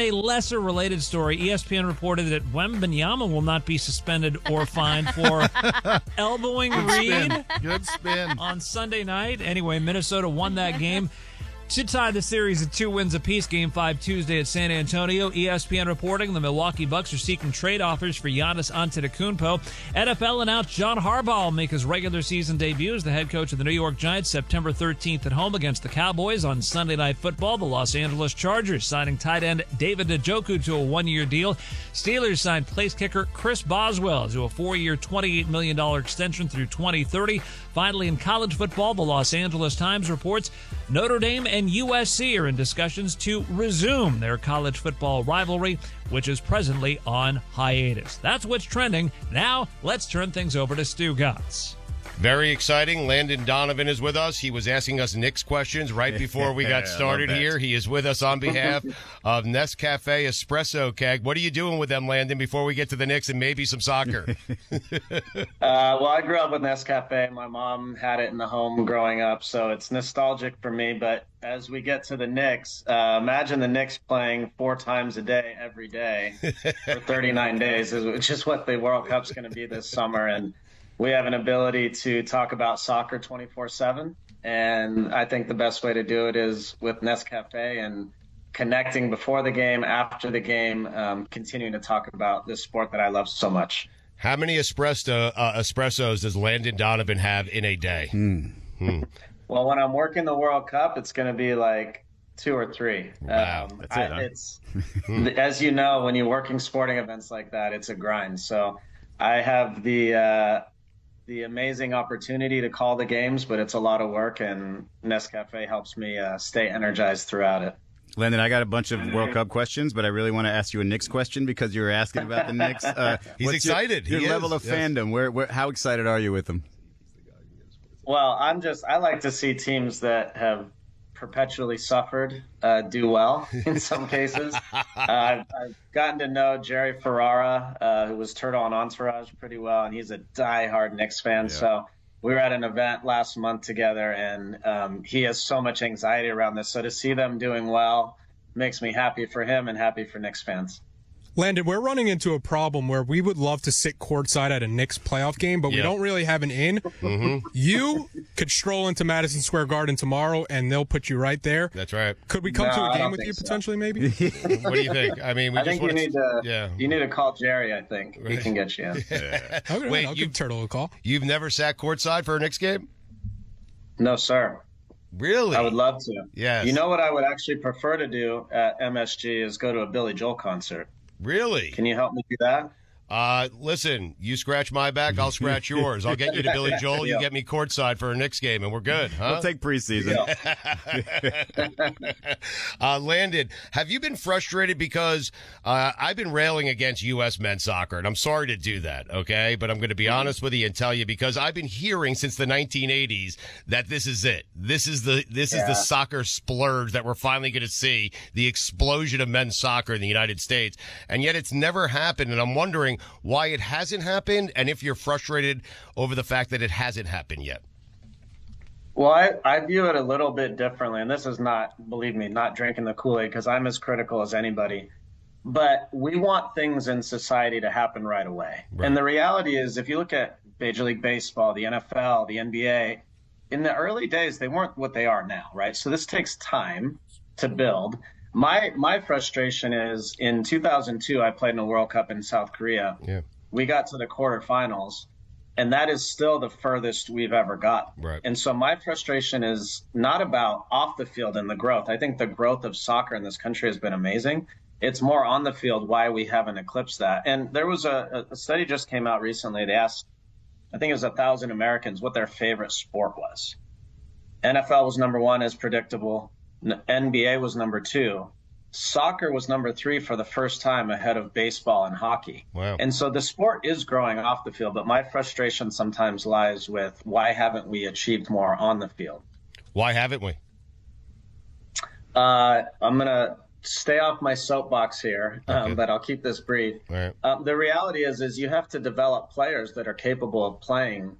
a lesser related story, ESPN reported that Wembanyama will not be suspended or fined for elbowing Reed. Good spin. On Sunday night. Anyway, Minnesota won that game to tie the series at 2 wins apiece. Game 5 Tuesday at San Antonio. ESPN reporting the Milwaukee Bucks are seeking trade offers for Giannis Antetokounmpo. NFL announced John Harbaugh will make his regular season debut as the head coach of the New York Giants September 13th at home against the Cowboys. On Sunday Night Football, the Los Angeles Chargers signing tight end David Njoku to a 1-year deal. Steelers signed place kicker Chris Boswell to a 4-year, $28 million extension through 2030. Finally, in college football, the Los Angeles Times reports Notre Dame and USC are in discussions to resume their college football rivalry, which is presently on hiatus. That's what's trending. Now, let's turn things over to Stu Gatz. Very exciting. Landon Donovan is with us. He was asking us Knicks questions right before we got started here. He is with us on behalf of Nescafe Espresso Keg. What are you doing with them, Landon, before we get to the Knicks and maybe some soccer? Well, I grew up with Nescafe. My mom had it in the home growing up, so it's nostalgic for me. But as we get to the Knicks, imagine the Knicks playing 4 times a day every day for 39 days, which is what the World Cup's going to be this summer. And we have an ability to talk about soccer 24/7, and I think the best way to do it is with Nescafe and connecting before the game, after the game, continuing to talk about this sport that I love so much. How many espressos does Landon Donovan have in a day? Well, when I'm working the World Cup, it's going to be like 2 or 3. Wow. That's it, huh? It's as you know, when you're working sporting events like that, it's a grind. So I have the amazing opportunity to call the games, but it's a lot of work, and Nescafe helps me stay energized throughout it. Landon, I got a bunch of World Cup questions, but I really want to ask you a Knicks question because you were asking about the Knicks. He's excited. Your level of fandom. Where, how excited are you with them? Well, I like to see teams that have perpetually suffered do well in some cases. I've gotten to know Jerry Ferrara, who was Turtle on Entourage, pretty well, and he's a diehard Knicks fan. Yeah. So we were at an event last month together, and he has so much anxiety around this. So to see them doing well makes me happy for him and happy for Knicks fans. Landon, we're running into a problem where we would love to sit courtside at a Knicks playoff game, but we don't really have an in. Mm-hmm. You could stroll into Madison Square Garden tomorrow, and they'll put you right there. That's right. Could we come to a game with you potentially, maybe? What do you think? I mean, you need to call Jerry, I think. Right. He can get you in. Okay, wait, I'll give Turtle a call. You've never sat courtside for a Knicks game? No, sir. Really? I would love to. Yes. You know what I would actually prefer to do at MSG is go to a Billy Joel concert. Really? Can you help me do that? Listen, you scratch my back, I'll scratch yours. I'll get you to Billy Joel, you get me courtside for a Knicks game, and we're good, huh? We'll take preseason. Landon, have you been frustrated because I've been railing against U.S. men's soccer, and I'm sorry to do that, okay? But I'm going to be honest with you and tell you because I've been hearing since the 1980s that this is it. This is the soccer splurge that we're finally going to see, the explosion of men's soccer in the United States, and yet it's never happened, and I'm wondering why it hasn't happened, and if you're frustrated over the fact that it hasn't happened yet. Well, I view it a little bit differently, and this is not, believe me, not drinking the Kool-Aid because I'm as critical as anybody. But we want things in society to happen right away. Right. And the reality is, if you look at Major League Baseball, the NFL, the NBA, in the early days, they weren't what they are now, right? So this takes time to build. My frustration is in 2002, I played in a World Cup in South Korea. Yeah. We got to the quarterfinals, and that is still the furthest we've ever got. Right. And so my frustration is not about off the field and the growth. I think the growth of soccer in this country has been amazing. It's more on the field why we haven't eclipsed that. And there was a study just came out recently. They asked, I think it was 1,000 Americans what their favorite sport was. NFL was number 1 as predictable. NBA was number 2. Soccer was number 3 for the first time ahead of baseball and hockey. Wow. And so the sport is growing off the field, but my frustration sometimes lies with why haven't we achieved more on the field? Why haven't we? I'm going to stay off my soapbox here, but I'll keep this brief. Right. The reality is you have to develop players that are capable of playing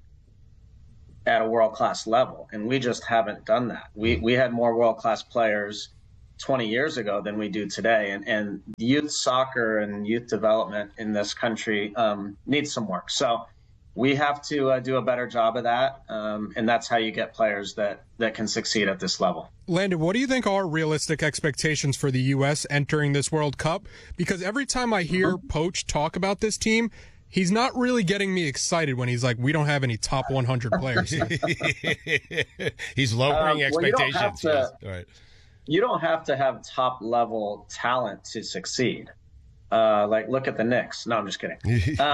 at a world-class level, and we just haven't done that. We had more world-class players 20 years ago than we do today. And youth soccer and youth development in this country needs some work. So we have to do a better job of that. And that's how you get players that can succeed at this level. Landon, what do you think are realistic expectations for the U.S. entering this World Cup? Because every time I hear Poach talk about this team, he's not really getting me excited when he's like, we don't have any top 100 players. He's lowering expectations. You don't have to have top level talent to succeed. Like, look at the Knicks. No, I'm just kidding.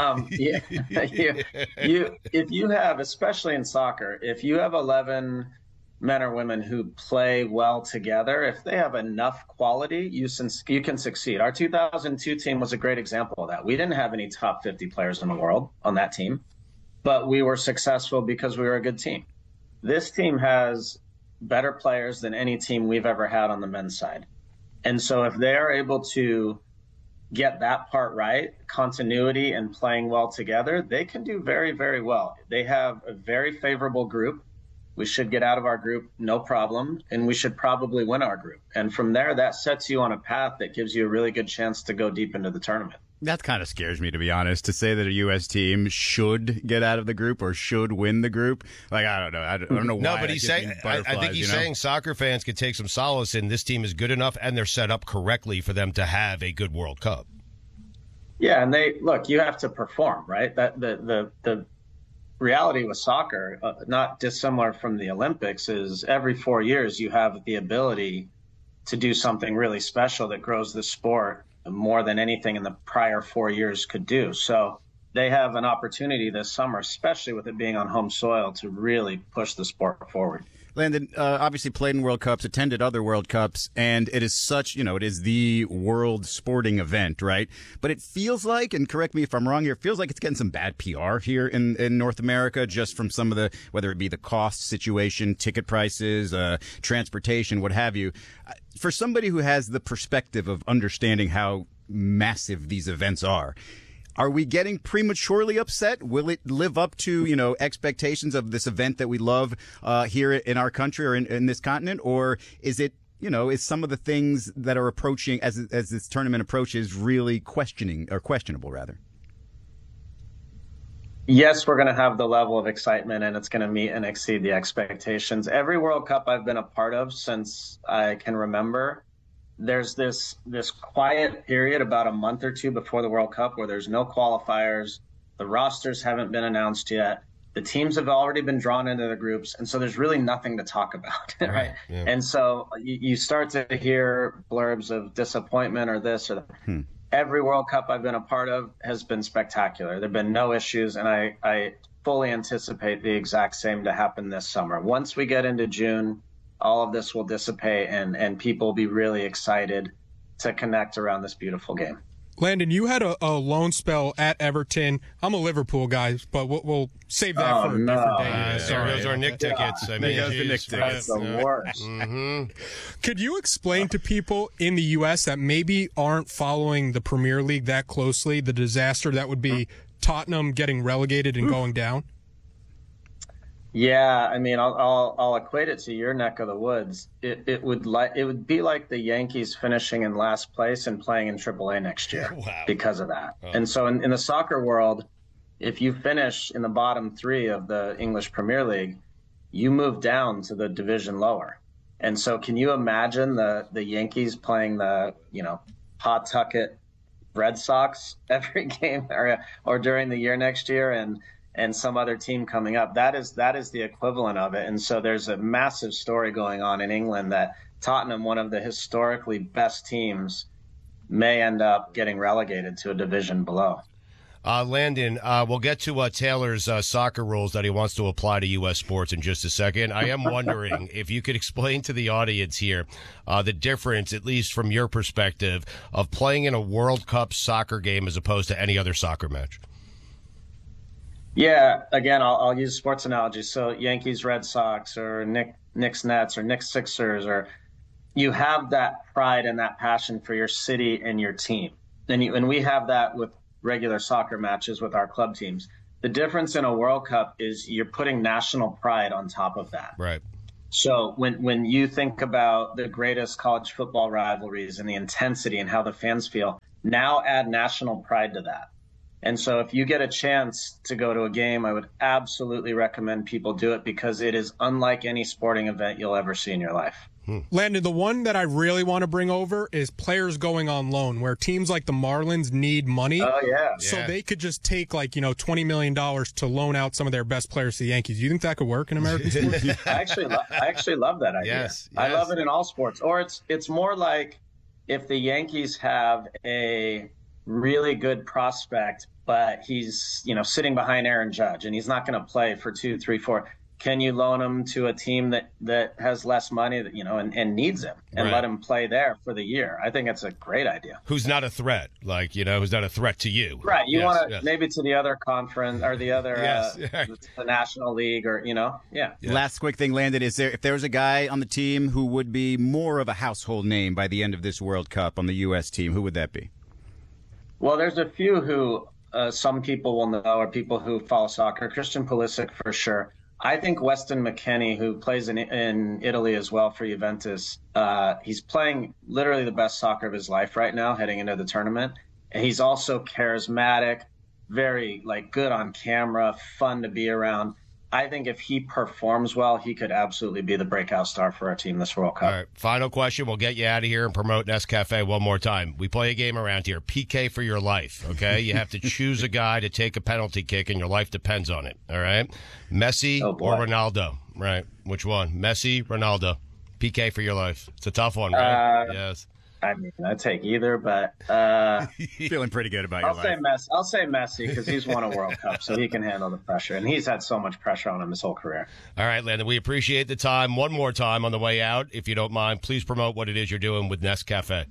If you have, especially in soccer, if you have 11 men or women who play well together, if they have enough quality, you can succeed. Our 2002 team was a great example of that. We didn't have any top 50 players in the world on that team, but we were successful because we were a good team. This team has better players than any team we've ever had on the men's side. And so if they're able to get that part right, continuity and playing well together, they can do very, very well. They have a very favorable group. We should get out of our group, no problem, and we should probably win our group. And from there, that sets you on a path that gives you a really good chance to go deep into the tournament. That kind of scares me, to be honest, to say that a U.S. team should get out of the group or should win the group. Like, I don't know. I don't know why. No, but he's saying, I think he's saying soccer fans could take some solace in this team is good enough and they're set up correctly for them to have a good World Cup. Yeah, and you have to perform, right? That the reality with soccer, not dissimilar from the Olympics, is every 4 years you have the ability to do something really special that grows the sport more than anything in the prior 4 years could do. So they have an opportunity this summer, especially with it being on home soil, to really push the sport forward. Landon, obviously played in World Cups, attended other World Cups, and it is such, it is the world sporting event, right? But it feels like, and correct me if I'm wrong here, it feels like it's getting some bad PR here in North America, just from some of the, whether it be the cost situation, ticket prices, transportation, what have you. For somebody who has the perspective of understanding how massive these events are we getting prematurely upset? Will it live up to, expectations of this event that we love here in our country or in this continent? Or is it, is some of the things that are approaching as this tournament approaches really questionable rather? Yes, we're going to have the level of excitement and it's going to meet and exceed the expectations. Every World Cup I've been a part of since I can remember, there's this quiet period about a month or two before the World Cup where there's no qualifiers. The rosters haven't been announced yet. The teams have already been drawn into the groups. And so there's really nothing to talk about, right? Yeah. And so you start to hear blurbs of disappointment or this or that. Every World Cup I've been a part of has been spectacular. There have been no issues, and I fully anticipate the exact same to happen this summer. Once we get into June, all of this will dissipate and people will be really excited to connect around this beautiful game. Landon, you had a loan spell at Everton. I'm a Liverpool guy, but we'll save that for a different day. Sorry, those are Nick tickets. I mean, the Nick tickets. That's the worst. Could you explain to people in the U.S. that maybe aren't following the Premier League that closely the disaster that would be Tottenham getting relegated and going down? Yeah, I mean, I'll equate it to your neck of the woods. It would be like the Yankees finishing in last place and playing in AAA next year because of that. Oh. And so in the soccer world, if you finish in the bottom three of the English Premier League, you move down to the division lower. And so can you imagine the Yankees playing the, Pawtucket Red Sox every game or during the year next year and some other team coming up? That is the equivalent of it. And so there's a massive story going on in England that Tottenham, one of the historically best teams, may end up getting relegated to a division below. Landon, we'll get to Taylor's soccer rules that he wants to apply to U.S. sports in just a second. I am wondering if you could explain to the audience here the difference, at least from your perspective, of playing in a World Cup soccer game as opposed to any other soccer match. Yeah, again, I'll use sports analogies. So Yankees, Red Sox, or Knicks, Nets, or Knicks, Sixers, or you have that pride and that passion for your city and your team. And we have that with regular soccer matches with our club teams. The difference in a World Cup is you're putting national pride on top of that. Right. So when you think about the greatest college football rivalries and the intensity and how the fans feel, now add national pride to that. And so if you get a chance to go to a game, I would absolutely recommend people do it because it is unlike any sporting event you'll ever see in your life. Landon, the one that I really want to bring over is players going on loan, where teams like the Marlins need money. Oh, yeah. So they could just take $20 million to loan out some of their best players to the Yankees. Do you think that could work in American sports? I actually love that idea. Yes. I love it in all sports. Or it's more like if the Yankees have a really good prospect, but he's sitting behind Aaron Judge and he's not going to play for 2, 3, 4. Can you loan him to a team that has less money and needs him and let him play there for the year? I think it's a great idea. Who's not a threat, who's not a threat to you. Right. You want to maybe to the other conference or the other the National League or Last quick thing, Landon, if there was a guy on the team who would be more of a household name by the end of this World Cup on the U.S. team, who would that be? Well, there's a few who some people will know or people who follow soccer. Christian Pulisic for sure. I think Weston McKennie, who plays in Italy as well for Juventus, he's playing literally the best soccer of his life right now heading into the tournament. And he's also charismatic, very good on camera, fun to be around. I think if he performs well, he could absolutely be the breakout star for our team this World Cup. All right, final question. We'll get you out of here and promote Nescafe one more time. We play a game around here, PK for your life, okay? You have to choose a guy to take a penalty kick, and your life depends on it, all right? Messi or Ronaldo, right? Which one? Messi, Ronaldo. PK for your life. It's a tough one, right? Yes. I mean, I'd take either, but feeling pretty good about your life. I'll say Messi because he's won a World Cup, so he can handle the pressure, and he's had so much pressure on him his whole career. All right, Landon, we appreciate the time. One more time on the way out, if you don't mind, please promote what it is you're doing with Nescafe.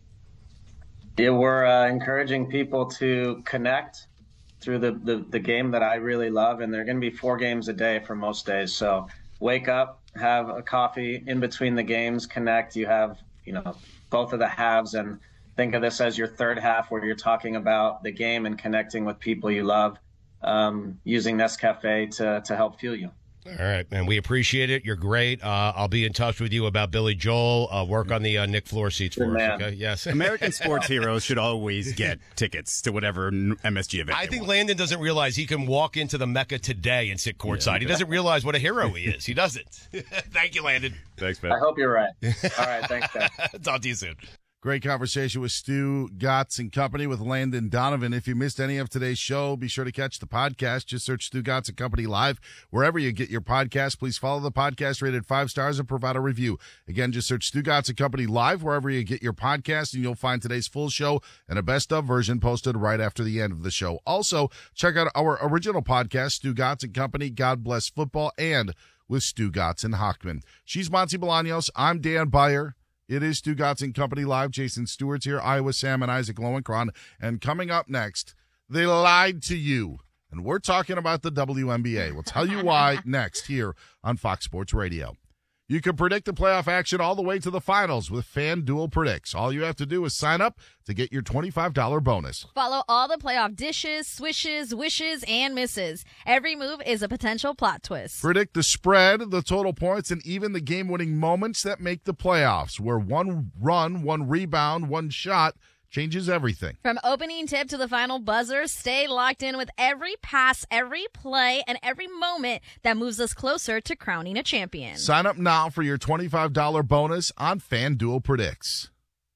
Yeah, we're encouraging people to connect through the game that I really love, and there are going to be 4 games a day for most days. So wake up, have a coffee in between the games, connect. You have, both of the halves, and think of this as your third half where you're talking about the game and connecting with people you love, using Nescafe to help fuel you. All right, man. We appreciate it. You're great. I'll be in touch with you about Billy Joel. Work on the Nick floor seats for us. Okay? Yes. American sports heroes should always get tickets to whatever MSG event. I think Landon doesn't realize he can walk into the Mecca today and sit courtside. He doesn't realize what a hero he is. He doesn't. Thank you, Landon. Thanks, man. I hope you're right. All right. Thanks, guys. Talk to you soon. Great conversation with Stu Gatz and Company with Landon Donovan. If you missed any of today's show, be sure to catch the podcast. Just search Stu Gatz and Company Live wherever you get your podcast. Please follow the podcast, rated 5 stars, and provide a review. Again, just search Stu Gatz and Company Live wherever you get your podcast, and you'll find today's full show and a best-of version posted right after the end of the show. Also, check out our original podcast, Stu Gatz and Company, God Bless Football, and with Stu Gatz and Hochman. She's Monty Bolaños. I'm Dan Beyer. It is Stu Gatz and Company Live. Jason Stewart's here, Iowa Sam, and Isaac Lowenkron. And coming up next, they lied to you. And we're talking about the WNBA. We'll tell you why next here on Fox Sports Radio. You can predict the playoff action all the way to the finals with FanDuel Predicts. All you have to do is sign up to get your $25 bonus. Follow all the playoff dishes, swishes, wishes, and misses. Every move is a potential plot twist. Predict the spread, the total points, and even the game-winning moments that make the playoffs, where one run, one rebound, one shot changes everything. From opening tip to the final buzzer, stay locked in with every pass, every play, and every moment that moves us closer to crowning a champion. Sign up now for your $25 bonus on FanDuel Predicts.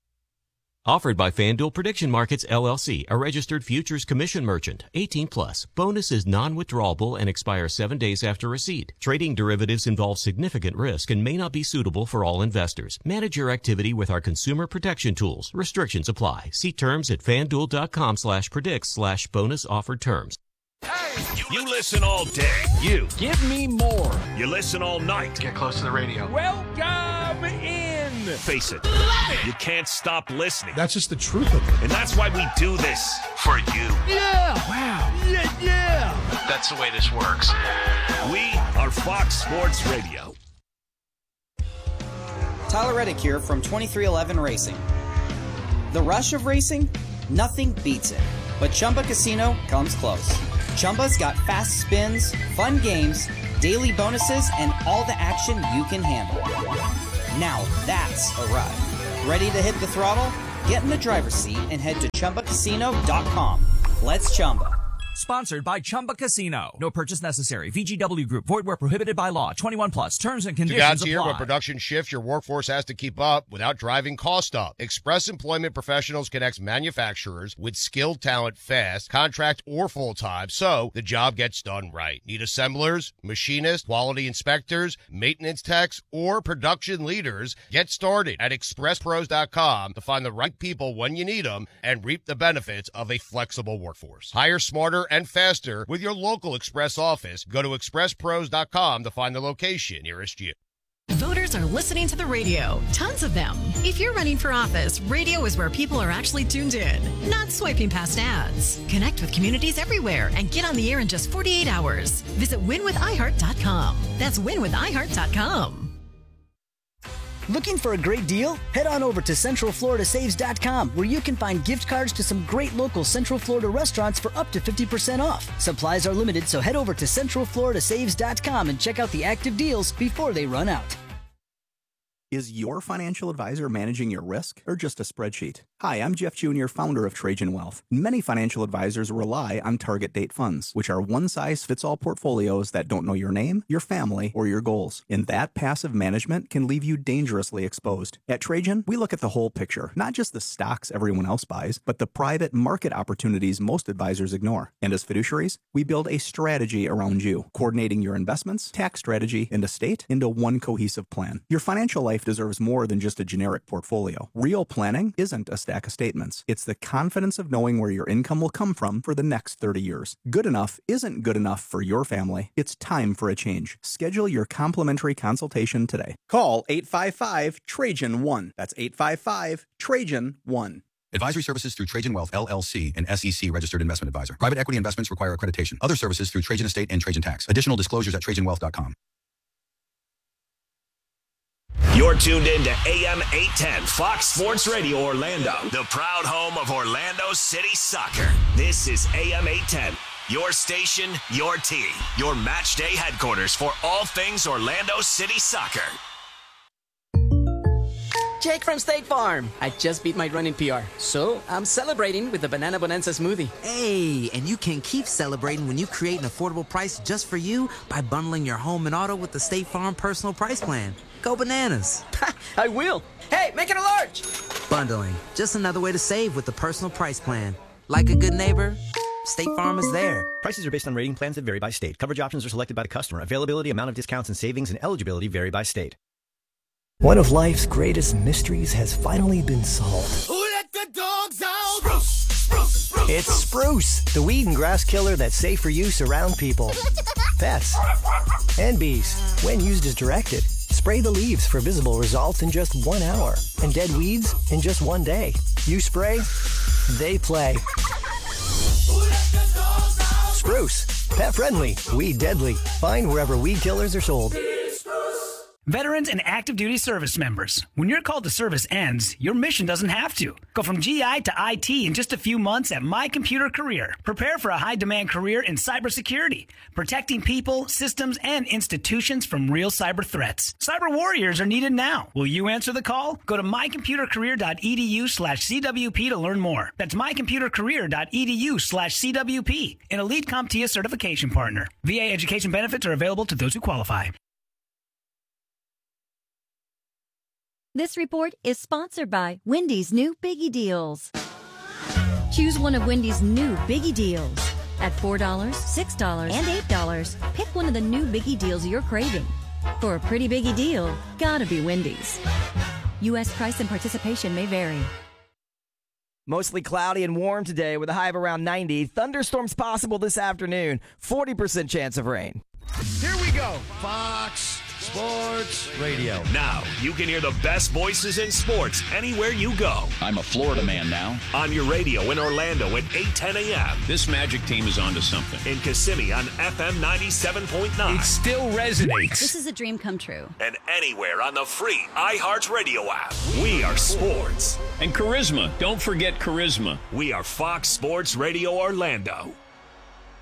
Offered by FanDuel Prediction Markets, LLC, a registered futures commission merchant. 18+. Bonus is non-withdrawable and expires 7 days after receipt. Trading derivatives involves significant risk and may not be suitable for all investors. Manage your activity with our consumer protection tools. Restrictions apply. See terms at FanDuel.com/predicts/bonus offered terms. You listen all day. You. Give me more. You listen all night. Get close to the radio. Welcome in. Face it. You can't stop listening. That's just the truth of it. And that's why we do this. For you. Yeah. Wow. Yeah. That's the way this works. We are Fox Sports Radio. Tyler Reddick here from 2311 Racing. The rush of racing? Nothing beats it. But Chumba Casino comes close. Chumba's got fast spins, fun games, daily bonuses, and all the action you can handle. Now that's a ride. Ready to hit the throttle? Get in the driver's seat and head to ChumbaCasino.com. Let's Chumba. Sponsored by Chumba Casino. No purchase necessary. VGW Group. Void where prohibited by law. 21 plus. Terms and conditions apply. Here, when production shifts, your workforce has to keep up without driving cost up. Express Employment Professionals connects manufacturers with skilled talent fast, contract or full-time, so the job gets done right. Need assemblers, machinists, quality inspectors, maintenance techs, or production leaders? Get started at ExpressPros.com to find the right people when you need them and reap the benefits of a flexible workforce. Hire smarter and faster with your local Express office. Go to ExpressPros.com to find the location nearest you. Voters are listening to the radio. Tons of them. If you're running for office, radio is where people are actually tuned in, not swiping past ads. Connect with communities everywhere and get on the air in just 48 hours. Visit winwithiheart.com. That's winwithiheart.com. Looking for a great deal? Head on over to CentralFloridaSaves.com, where you can find gift cards to some great local Central Florida restaurants for up to 50% off. Supplies are limited, so head over to CentralFloridaSaves.com and check out the active deals before they run out. Is your financial advisor managing your risk or just a spreadsheet? Hi, I'm Jeff Jr., founder of Trajan Wealth. Many financial advisors rely on target date funds, which are one-size-fits-all portfolios that don't know your name, your family, or your goals. And that passive management can leave you dangerously exposed. At Trajan, we look at the whole picture, not just the stocks everyone else buys, but the private market opportunities most advisors ignore. And as fiduciaries, we build a strategy around you, coordinating your investments, tax strategy, and estate into one cohesive plan. Your financial life deserves more than just a generic portfolio. Real planning isn't a stack of statements. It's the confidence of knowing where your income will come from for the next 30 years. Good enough isn't good enough for your family. It's time for a change. Schedule your complimentary consultation today. Call 855-TRAJAN-1. That's 855-TRAJAN-1. Advisory services through Trajan Wealth, LLC, an SEC registered investment advisor. Private equity investments require accreditation. Other services through Trajan Estate and Trajan Tax. Additional disclosures at TrajanWealth.com. You're tuned in to AM 810 Fox Sports Radio Orlando, the proud home of Orlando City Soccer. This is AM 810, your station, your team, your match day headquarters for all things Orlando City Soccer. Jake from State Farm. I just beat my running PR, so I'm celebrating with the Banana Bonanza smoothie. Hey, and you can keep celebrating when you create an affordable price just for you by bundling your home and auto with the State Farm Personal Price Plan. Go bananas. I will. Hey, make it a large. Bundling, just another way to save with the Personal Price Plan. Like a good neighbor, State Farm is there. Prices are based on rating plans that vary by state. Coverage options are selected by the customer. Availability, amount of discounts and savings, and eligibility vary by state. One of life's greatest mysteries has finally been solved. Who let the dogs out? Spruce, spruce, spruce. It's Spruce, the weed and grass killer that's safe for use around people, pets, and bees. When used as directed, spray the leaves for visible results in just 1 hour, and dead weeds in just 1 day. You spray, they play. Spruce, pet friendly, weed deadly. Find wherever weed killers are sold. Veterans and active duty service members, when your call to service ends, your mission doesn't have to. Go from GI to IT in just a few months at My Computer Career. Prepare for a high-demand career in cybersecurity, protecting people, systems, and institutions from real cyber threats. Cyber warriors are needed now. Will you answer the call? Go to mycomputercareer.edu/CWP to learn more. That's mycomputercareer.edu/CWP, an elite CompTIA certification partner. VA education benefits are available to those who qualify. This report is sponsored by Wendy's new Biggie Deals. Choose one of Wendy's new Biggie Deals. At $4, $6, and $8, pick one of the new Biggie Deals you're craving. For a pretty Biggie deal, gotta be Wendy's. U.S. price and participation may vary. Mostly cloudy and warm today with a high of around 90. Thunderstorms possible this afternoon. 40% chance of rain. Here we go. Fox Sports Radio. Now, you can hear the best voices in sports anywhere you go. I'm a Florida man now. On your radio in Orlando at 8:10 a.m. This Magic team is onto something. In Kissimmee on FM 97.9. It still resonates. This is a dream come true. And anywhere on the free iHeartRadio app. We are sports. And charisma. Don't forget charisma. We are Fox Sports Radio Orlando.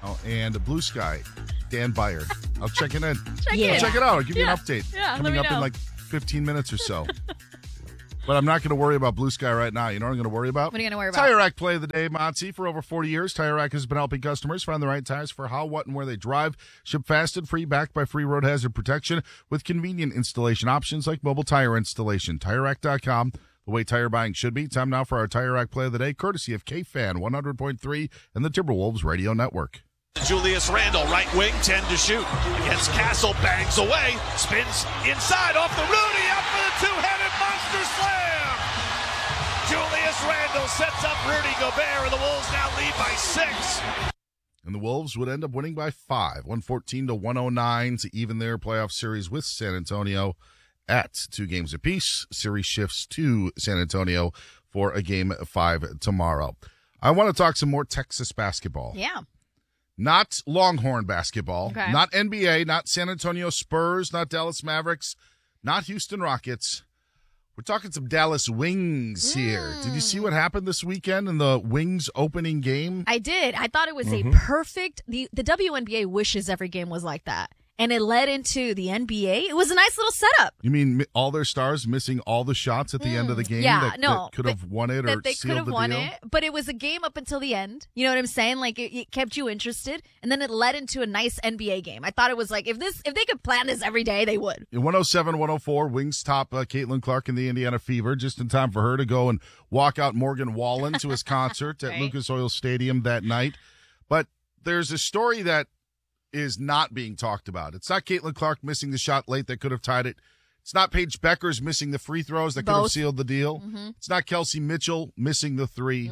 Oh, and Blue Sky, Dan Byer. I'll check it in. Check it out. I'll give you an update. Yeah, coming up in like 15 minutes or so. But I'm not going to worry about Blue Sky right now. You know what I'm going to worry about? What are you going to worry about? Tire Rack play of the day, Monty. For over 40 years, Tire Rack has been helping customers find the right tires for how, what, and where they drive. Ship fast and free, backed by free road hazard protection with convenient installation options like mobile tire installation. TireRack.com, the way tire buying should be. Time now for our Tire Rack play of the day, courtesy of KFan 100.3 and the Timberwolves Radio Network. Julius Randle, right wing, 10 to shoot. Against Castle, bangs away, spins inside off the Rudy, up for the two-headed monster slam. Julius Randle sets up Rudy Gobert, and the Wolves now lead by 6. And the Wolves would end up winning by 5, 114-109 to even their playoff series with San Antonio at 2 games apiece. Series shifts to San Antonio for a game 5 tomorrow. I want to talk some more Texas basketball. Yeah. Not Longhorn basketball, Okay. not NBA, not San Antonio Spurs, not Dallas Mavericks, not Houston Rockets. We're talking some Dallas Wings here. Did you see what happened this weekend in the Wings opening game? I did. I thought it was a perfect. The WNBA wishes every game was like that. And it led into the NBA. It was a nice little setup. You mean all their stars missing all the shots at the end of the game Yeah, that could have won it or that they sealed could have the won deal? it, but it was a game up until the end. You know what I'm saying? Like it kept you interested, and then it led into a nice NBA game. I thought it was like if they could plan this every day, they would. In 107-104, Wings top Caitlin Clark in the Indiana Fever, just in time for her to go and walk out Morgan Wallen to his concert at Lucas Oil Stadium that night. But there's a story that is not being talked about. It's not Caitlin Clark missing the shot late that could have tied it. It's not Paige Beckers missing the free throws that could have sealed the deal. Mm-hmm. It's not Kelsey Mitchell missing the 3.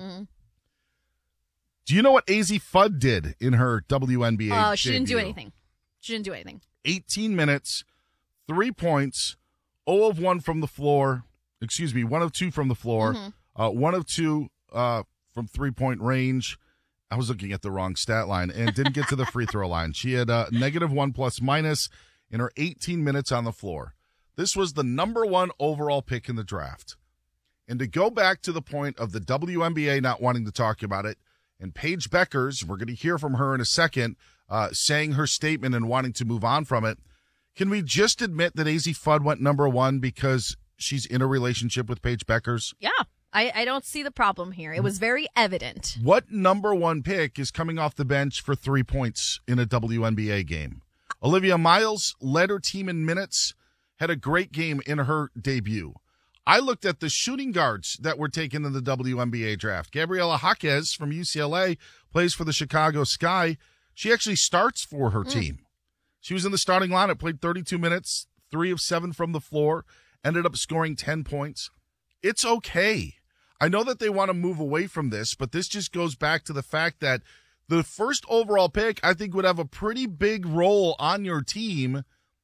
Do you know what AZ Fudd did in her WNBA She didn't do debut? anything. She didn't do anything. 18 minutes, 3 points, 0 of 1 from the floor. 1 of 2 from the floor. 1 of 2 from three-point range. I was looking at the wrong stat line and didn't get to the free throw line. She had a -1 ± in her 18 minutes on the floor. This was the number 1 overall pick in the draft. And to go back to the point of the WNBA not wanting to talk about it, and Paige Beckers, we're going to hear from her in a second, saying her statement and wanting to move on from it. Can we just admit that AZ Fudd went number 1 because she's in a relationship with Paige Beckers? Yeah. I don't see the problem here. It was very evident. What number 1 pick is coming off the bench for 3 points in a WNBA game? Olivia Miles led her team in minutes, had a great game in her debut. I looked at the shooting guards that were taken in the WNBA draft. Gabriela Jaquez from UCLA plays for the Chicago Sky. She actually starts for her team. She was in the starting lineup, played 32 minutes, 3 of 7 from the floor, ended up scoring 10 points. It's okay. I know that they want to move away from this, but this just goes back to the fact that the first overall pick, I think, would have a pretty big role on your team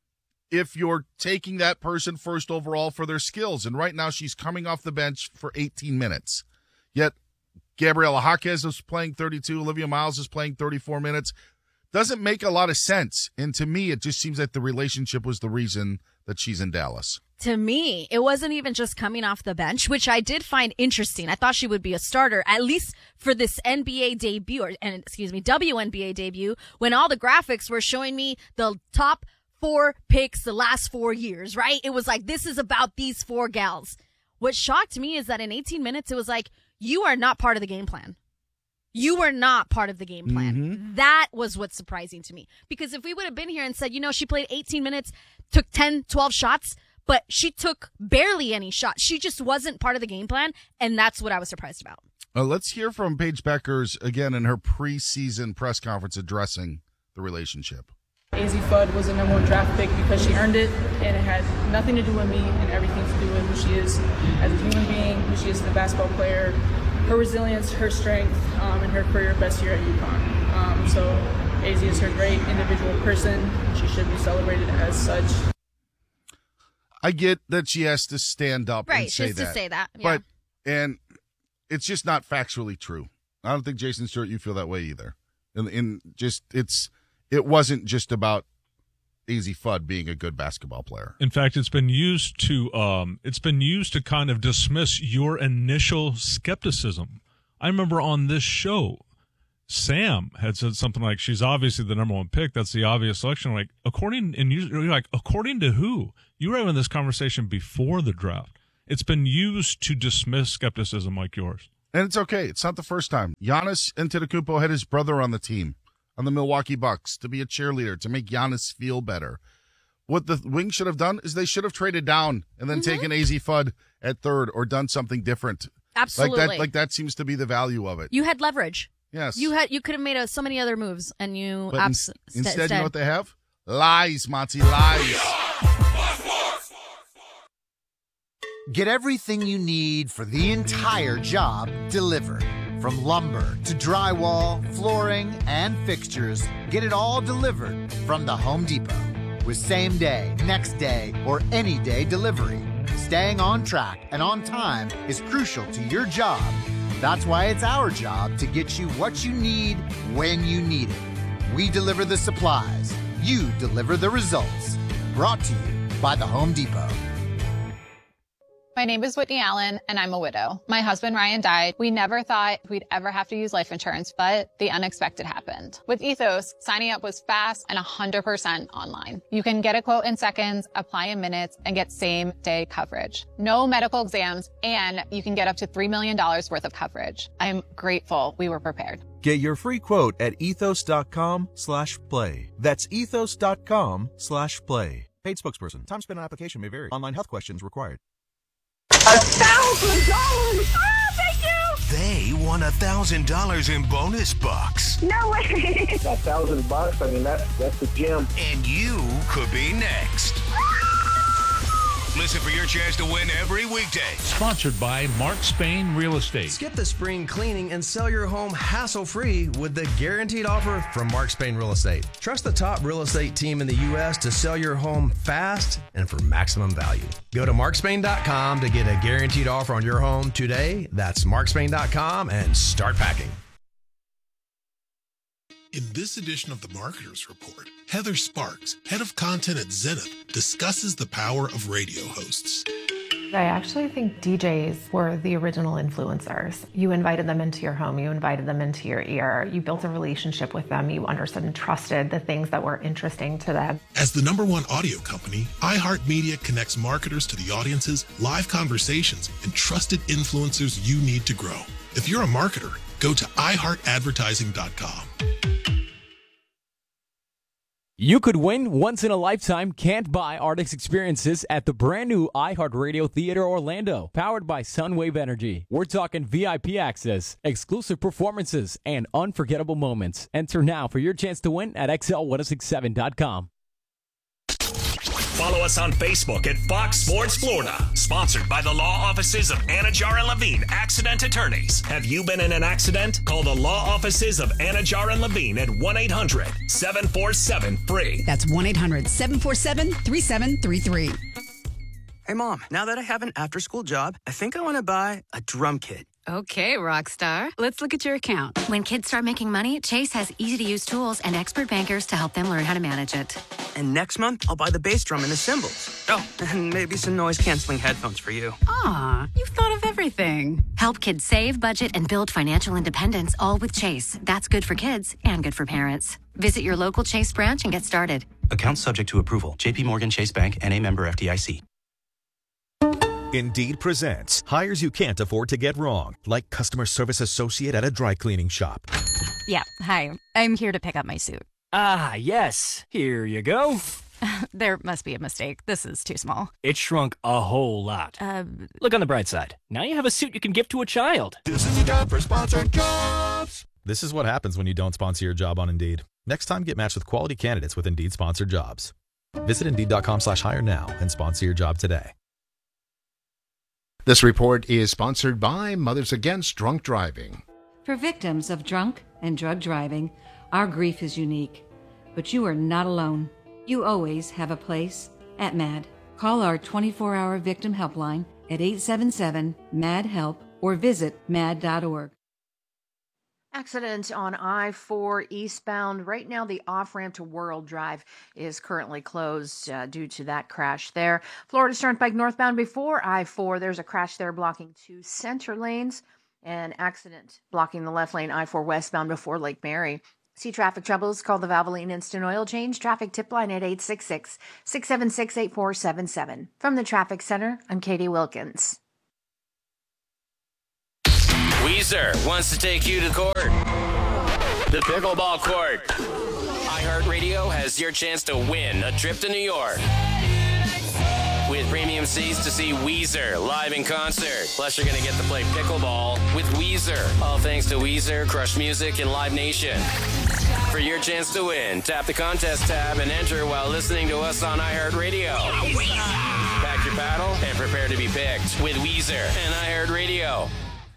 if you're taking that person first overall for their skills. And right now she's coming off the bench for 18 minutes. Yet Gabriela Jaquez is playing 32. Olivia Miles is playing 34 minutes. Doesn't make a lot of sense. And to me, it just seems like the relationship was the reason that she's in Dallas. To me, it wasn't even just coming off the bench, which I did find interesting. I thought she would be a starter, at least for this NBA debut, WNBA debut, when all the graphics were showing me the top 4 picks the last 4 years, right? It was like, this is about these 4 gals. What shocked me is that in 18 minutes, it was like, you are not part of the game plan. You were not part of the game plan. That was what's surprising to me. Because if we would have been here and said, she played 18 minutes, took 10, 12 shots, but she took barely any shots. She just wasn't part of the game plan, and that's what I was surprised about. Let's hear from Paige Beckers again in her preseason press conference addressing the relationship. AZ Fudd was a number 1 draft pick because she earned it, and it had nothing to do with me and everything to do with who she is as a human being, who she is as a basketball player, her resilience, her strength, and her career best year at UConn. So AZ is her great individual person. She should be celebrated as such. I get that she has to stand up and say that. Right, just to say that. Yeah. And it's just not factually true. I don't think, Jason Stewart, you feel that way either. It wasn't just about AZ Fudd being a good basketball player. In fact, it's been used to kind of dismiss your initial skepticism. I remember on this show, Sam had said something like, she's obviously the number one pick. That's the obvious selection. Like, according to who? You were having this conversation before the draft. It's been used to dismiss skepticism like yours. And it's okay. It's not the first time. Giannis Antetokounmpo had his brother on the team, on the Milwaukee Bucks, to be a cheerleader, to make Giannis feel better. What the Wings should have done is they should have traded down and then taken AZ Fudd at third or done something different. Absolutely. Like that seems to be the value of it. You had leverage. Yes. You could have made so many other moves, and you But instead, you know what they have? Lies, Monty, lies. Get everything you need for the entire job delivered. From lumber to drywall, flooring, and fixtures, get it all delivered from the Home Depot. With same day, next day, or any day delivery. Staying on track and on time is crucial to your job. That's why it's our job to get you what you need when you need it. We deliver the supplies. You deliver the results. Brought to you by the Home Depot. My name is Whitney Allen, and I'm a widow. My husband, Ryan, died. We never thought we'd ever have to use life insurance, but the unexpected happened. With Ethos, signing up was fast and 100% online. You can get a quote in seconds, apply in minutes, and get same-day coverage. No medical exams, and you can get up to $3 million worth of coverage. I'm grateful we were prepared. Get your free quote at ethos.com/play. That's ethos.com/play. Paid spokesperson. Time spent on application may vary. Online health questions required. $1,000! Oh, thank you! They won $1,000 in bonus bucks. No way! $1,000, I mean, that's the gem. And you could be next. Listen for your chance to win every weekday. Sponsored by Mark Spain Real Estate. Skip the spring cleaning and sell your home hassle-free with the guaranteed offer from Mark Spain Real Estate. Trust the top real estate team in the U.S. to sell your home fast and for maximum value. Go to markspain.com to get a guaranteed offer on your home today. That's markspain.com and start packing. In this edition of the Marketers Report, Heather Sparks, head of content at Zenith, discusses the power of radio hosts. I actually think DJs were the original influencers. You invited them into your home, you invited them into your ear, you built a relationship with them, you understood and trusted the things that were interesting to them. As the #1 audio company, iHeartMedia connects marketers to the audiences, live conversations, and trusted influencers you need to grow. If you're a marketer, go to iHeartAdvertising.com. You could win once-in-a-lifetime can't-buy Artist experiences at the brand-new iHeartRadio Theater Orlando, powered by Sunwave Energy. We're talking VIP access, exclusive performances, and unforgettable moments. Enter now for your chance to win at XL1067.com. Follow us on Facebook at Fox Sports Florida. Sponsored by the law offices of Anajar and Levine, accident attorneys. Have you been in an accident? Call the law offices of Anajar and Levine at 1-800-747-FREE. That's 1-800-747-3733. Hey, Mom, now that I have an after-school job, I think I want to buy a drum kit. Okay, Rockstar. Let's look at your account. When kids start making money, Chase has easy-to-use tools and expert bankers to help them learn how to manage it. And next month, I'll buy the bass drum and the cymbals. Oh, and maybe some noise-canceling headphones for you. Aw, you've thought of everything. Help kids save, budget, and build financial independence, all with Chase. That's good for kids and good for parents. Visit your local Chase branch and get started. Account subject to approval. JP Morgan Chase Bank, N.A. member FDIC. Indeed presents hires you can't afford to get wrong, like customer service associate at a dry cleaning shop. Yeah, hi. I'm here to pick up my suit. Ah, yes. Here you go. There must be a mistake. This is too small. It shrunk a whole lot. Look on the bright side. Now you have a suit you can give to a child. This is your job for sponsored jobs. This is what happens when you don't sponsor your job on Indeed. Next time, get matched with quality candidates with Indeed sponsored jobs. Visit Indeed.com/hire now and sponsor your job today. This report is sponsored by Mothers Against Drunk Driving. For victims of drunk and drug driving, our grief is unique. But you are not alone. You always have a place at MAD. Call our 24-hour victim helpline at 877-MAD-HELP or visit mad.org. Accident on I-4 eastbound. Right now, the off-ramp to World Drive is currently closed due to that crash there. Florida Turnpike northbound before I-4. There's a crash there blocking 2 center lanes. An accident blocking the left lane I-4 westbound before Lake Mary. See traffic troubles? Call the Valvoline Instant Oil Change traffic tip line at 866-676-8477. From the Traffic Center, I'm Katie Wilkins. Weezer wants to take you to court. The pickleball court. iHeartRadio has your chance to win a trip to New York. With premium seats to see Weezer live in concert. Plus, you're going to get to play pickleball with Weezer. All thanks to Weezer, Crush Music, and Live Nation. For your chance to win, tap the contest tab and enter while listening to us on iHeartRadio. Pack your paddle and prepare to be picked with Weezer and iHeartRadio.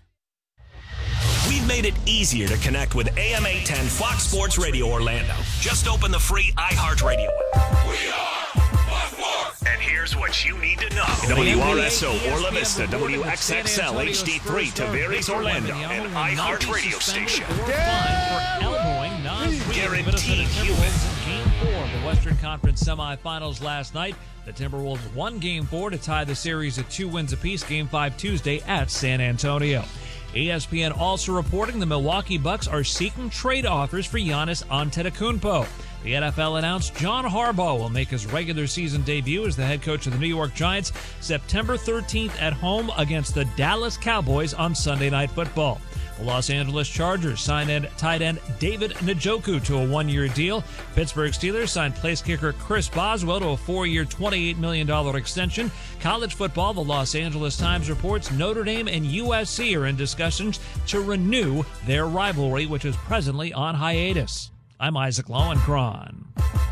We've made it easier to connect with AM 810 Fox Sports Radio Orlando. Just open the free iHeartRadio app. We are Fox Sports. And here's what you need to know. WRSO Orla Vista, WXXL HD3 Tavares Orlando, and iHeartRadio station. Guaranteed humans. Game 4 of the Western Conference semifinals last night. The Timberwolves won Game 4 to tie the series at 2 wins apiece. Game 5 Tuesday at San Antonio. ESPN also reporting the Milwaukee Bucks are seeking trade offers for Giannis Antetokounmpo. The NFL announced John Harbaugh will make his regular season debut as the head coach of the New York Giants September 13th at home against the Dallas Cowboys on Sunday Night Football. The Los Angeles Chargers signed tight end David Njoku to a 1-year deal. Pittsburgh Steelers signed place kicker Chris Boswell to a 4-year, $28 million extension. College football, the Los Angeles Times reports Notre Dame and USC are in discussions to renew their rivalry, which is presently on hiatus. I'm Isaac Lowenkron.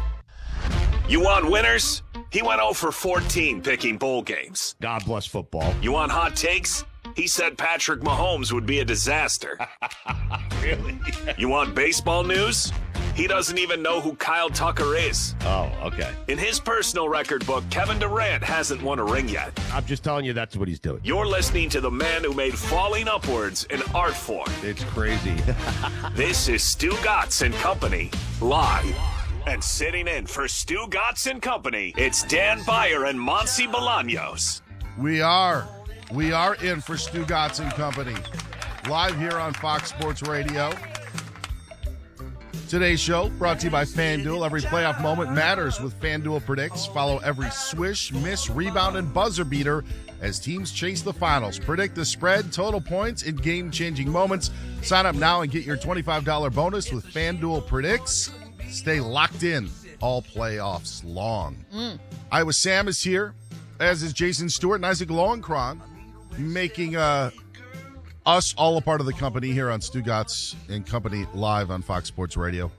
You want winners? He went 0 for 14 picking bowl games. God bless football. You want hot takes? He said Patrick Mahomes would be a disaster. Really? You want baseball news? He doesn't even know who Kyle Tucker is. Oh, okay. In his personal record book, Kevin Durant hasn't won a ring yet. I'm just telling you that's what he's doing. You're listening to the man who made falling upwards an art form. It's crazy. This is Stu Gatz and Company, live. And sitting in for Stu Gatz and Company, it's Dan Beyer and Monsi Bolaños. We are in for Stu Gatz and Company, live here on Fox Sports Radio. Today's show brought to you by FanDuel. Every playoff moment matters with FanDuel Predicts. Follow every swish, miss, rebound, and buzzer beater as teams chase the finals. Predict the spread, total points, and game-changing moments. Sign up now and get your $25 bonus with FanDuel Predicts. Stay locked in all playoffs long. Iowa Sam is here, as is Jason Stewart and Isaac Lowenkron, making us all a part of the company here on Stu Gatz and Company live on Fox Sports Radio.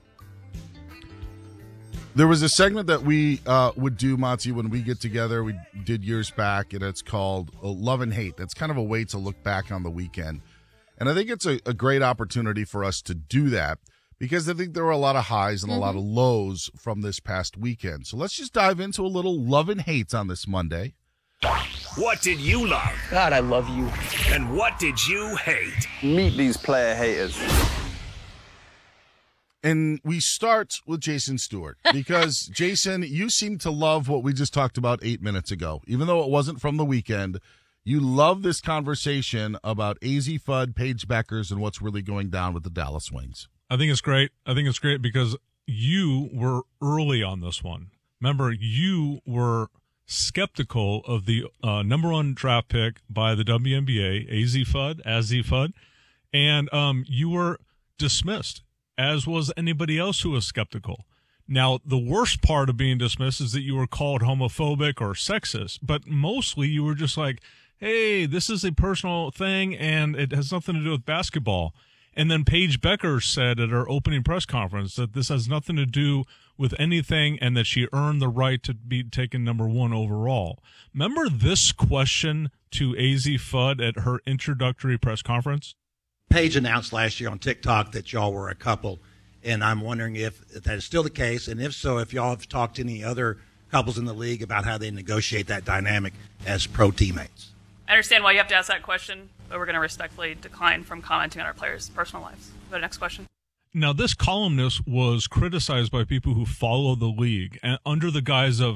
There was a segment that we would do, Monty, when we get together. We did years back, and it's called Love and Hate. That's kind of a way to look back on the weekend. And I think it's a great opportunity for us to do that because I think there were a lot of highs and a lot of lows from this past weekend. So let's just dive into a little love and hate on this Monday. What did you love? God, I love you. And what did you hate? Meet these player haters. And we start with Jason Stewart because, Jason, you seem to love what we just talked about 8 minutes ago. Even though it wasn't from the weekend, you love this conversation about AZ Fudd, Paige Beckers, and what's really going down with the Dallas Wings. I think it's great. I think it's great because you were early on this one. Remember, you were skeptical of the number 1 draft pick by the WNBA, AZ Fudd, and you were dismissed, as was anybody else who was skeptical. Now, the worst part of being dismissed is that you were called homophobic or sexist, but mostly you were just like, hey, this is a personal thing, and it has nothing to do with basketball. And then Paige Becker said at her opening press conference that this has nothing to do with anything and that she earned the right to be taken number 1 overall. Remember this question to AZ Fudd at her introductory press conference? Paige announced last year on TikTok that y'all were a couple, and I'm wondering if that is still the case, and if so, if y'all have talked to any other couples in the league about how they negotiate that dynamic as pro teammates. I understand why you have to ask that question, but we're going to respectfully decline from commenting on our players' personal lives. Go to the next question. Now, this columnist was criticized by people who follow the league and under the guise of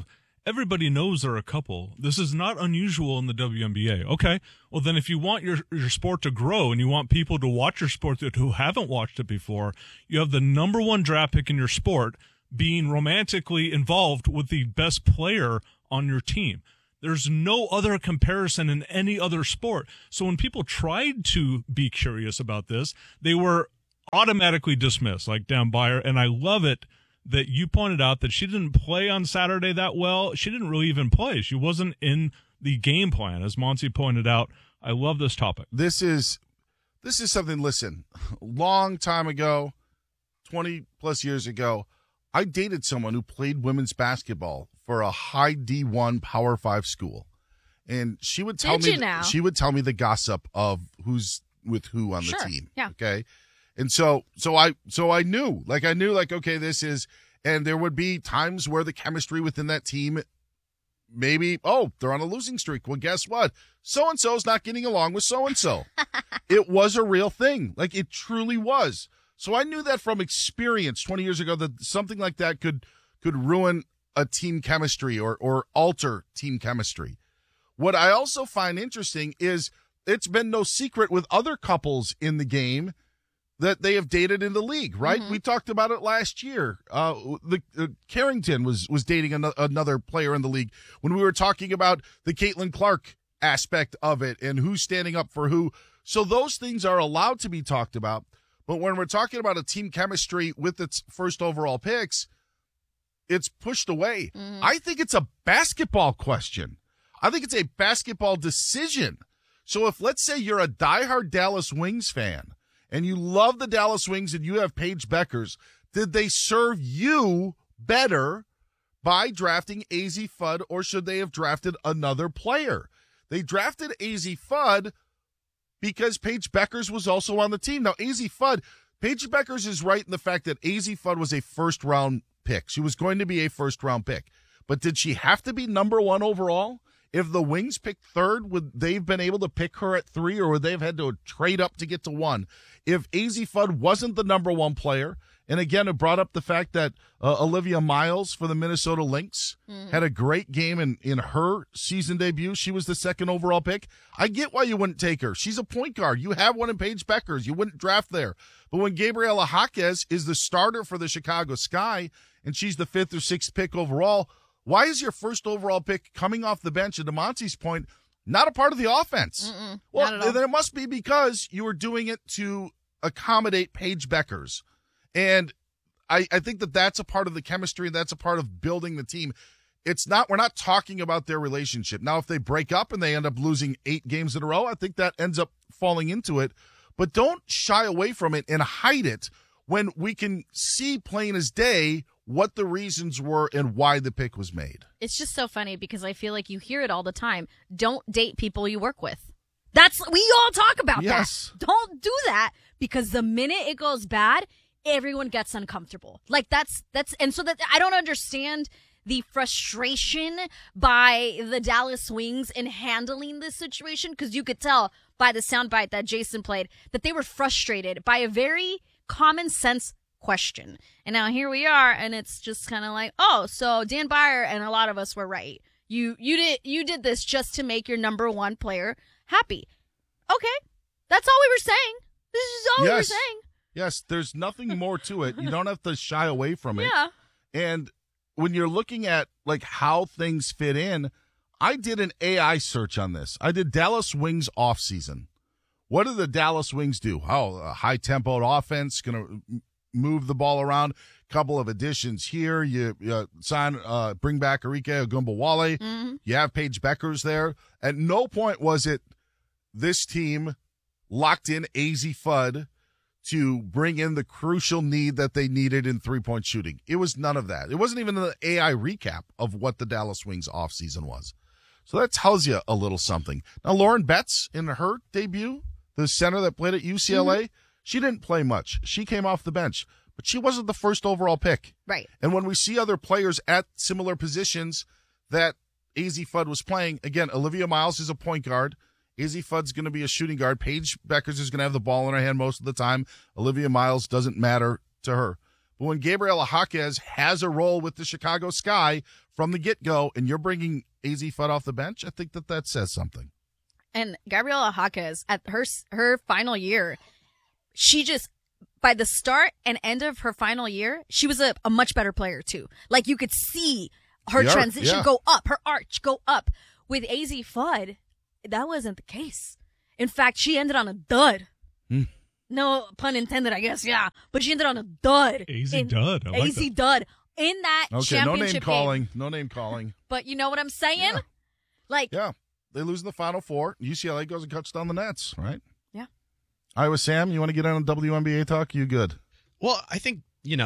everybody knows they're a couple. This is not unusual in the WNBA. Okay, well then if you want your sport to grow and you want people to watch your sport who haven't watched it before, you have the number one draft pick in your sport being romantically involved with the best player on your team. There's no other comparison in any other sport. So when people tried to be curious about this, they were automatically dismissed, like Dan Byer. And I love it that you pointed out that she didn't play on Saturday that well. She didn't really even play. She wasn't in the game plan, as Monty pointed out. I love this topic. This is something, listen, long time ago, 20 plus years ago, I dated someone who played women's basketball for a high D1 Power 5 school. And she would tell she would tell me the gossip of who's with who on the team. Yeah. Okay. And so I knew, okay, this is, and there would be times where the chemistry within that team, maybe, they're on a losing streak. Well, guess what? So-and-so's not getting along with so-and-so. It was a real thing. Like, it truly was. So I knew that from experience 20 years ago that something like that could ruin a team chemistry or alter team chemistry. What I also find interesting is it's been no secret with other couples in the game that they have dated in the league, right? Mm-hmm. We talked about it last year. Carrington was dating another player in the league when we were talking about the Caitlin Clark aspect of it and who's standing up for who. So those things are allowed to be talked about. But when we're talking about a team chemistry with its first overall picks, it's pushed away. Mm-hmm. I think it's a basketball question. I think it's a basketball decision. So if, let's say, you're a diehard Dallas Wings fan and you love the Dallas Wings and you have Paige Beckers, did they serve you better by drafting AZ Fudd, or should they have drafted another player? They drafted AZ Fudd because Paige Beckers was also on the team. Now, Paige Beckers is right in the fact that AZ Fudd was a first-round pick. She was going to be a first-round pick. But did she have to be number one overall? If the Wings picked third, would they've been able to pick her at 3, or would they have had to trade up to get to 1? If AZ Fudd wasn't the number one player, and again, it brought up the fact that Olivia Miles for the Minnesota Lynx had a great game in her season debut. She was the second overall pick. I get why you wouldn't take her. She's a point guard. You have one in Paige Beckers. You wouldn't draft there. But when Gabriela Jaquez is the starter for the Chicago Sky, and she's the 5th or 6th pick overall, why is your first overall pick coming off the bench, and to Monty's point, not a part of the offense? Well, then it must be because you were doing it to accommodate Paige Beckers. And I think that's a part of the chemistry, and that's a part of building the team. We're not talking about their relationship. Now, if they break up and they end up losing 8 games in a row, I think that ends up falling into it. But don't shy away from it and hide it when we can see plain as day what the reasons were and why the pick was made. It's just so funny because I feel like you hear it all the time. Don't date people you work with. We all talk about that. Don't do that, because the minute it goes bad, everyone gets uncomfortable. Like and so that I don't understand the frustration by the Dallas Wings in handling this situation, because you could tell by the soundbite that Jason played that they were frustrated by a very common sense question. And now here we are, and it's just kind of like, so Dan Byer and a lot of us were right. You did this just to make your number one player happy. Okay, that's all we were saying. This is all we were saying. Yes, there's nothing more to it. You don't have to shy away from it. Yeah. And when you're looking at like how things fit in, I did an AI search on this. I did Dallas Wings offseason. What do the Dallas Wings do? A high-tempoed offense, going to move the ball around. Couple of additions here. You bring back Arike Ogunbowale. Mm-hmm. You have Paige Beckers there. At no point was it this team locked in AZ Fudd to bring in the crucial need that they needed in three-point shooting. It was none of that. It wasn't even an AI recap of what the Dallas Wings offseason was. So that tells you a little something. Now, Lauren Betts, in her debut, the center that played at UCLA, she didn't play much. She came off the bench, but she wasn't the first overall pick. Right. And when we see other players at similar positions that AZ Fudd was playing, again, Olivia Miles is a point guard. AZ Fudd's going to be a shooting guard. Paige Beckers is going to have the ball in her hand most of the time. Olivia Miles doesn't matter to her. But when Gabriela Jaquez has a role with the Chicago Sky from the get-go, and you're bringing AZ Fudd off the bench, I think that says something. And Gabriela Jaquez, at her final year, she just, by the start and end of her final year, she was a much better player, too. Like, you could see her transition go up, her arch go up. With AZ Fudd, that wasn't the case. In fact, she ended on a dud. No pun intended, I guess, yeah. But she ended on a dud. AZ dud. I like AZ that. dud. In that championship game. No name calling. But you know what I'm saying? Yeah. Like, yeah. They lose in the Final Four. UCLA goes and cuts down the nets, right? Yeah. Iowa Sam, you want to get on WNBA talk? You good? Well, I think,